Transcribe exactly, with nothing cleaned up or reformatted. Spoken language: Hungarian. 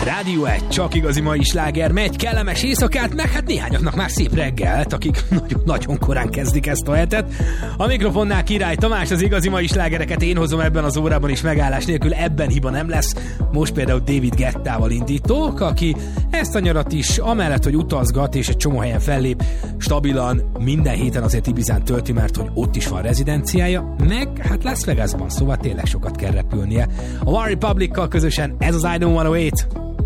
Rádió egy, csak igazi mai sláger, megy kellemes éjszakát, meg hát néhányaknak már szép reggelt, akik nagyon, nagyon korán kezdik ezt a hetet. A mikrofonnál Király Tamás, az igazi mai slágereket én hozom ebben az órában is megállás nélkül, ebben hiba nem lesz. Most például David Guettával indítók, aki ezt a nyarat is, amellett, hogy utazgat és egy csomó helyen fellép, stabilan minden héten azért Ibizán tölti, mert hogy ott is van rezidenciája, meg hát Las Vegasban, szóval tényleg sokat kell repülnie. A One Republic-kal közösen ez az I Don't Wanna Wait.